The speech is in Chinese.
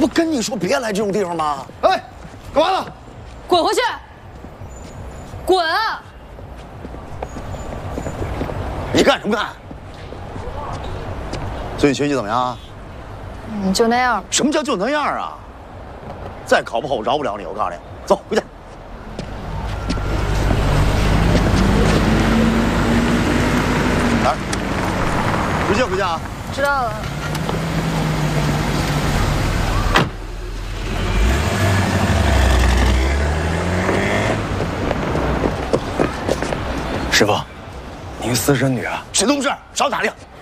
不跟你说别来这种地方吗？哎，干嘛呢？ 滚回去！滚啊！ 你干什么干？最近学习怎么样？ 就那样。 什么叫就那样啊？再考不好，我饶不了你。我告诉你，走回去。来，回去回去啊！ 知道了。 师傅，您私生女啊？ 谁都不是，少打听。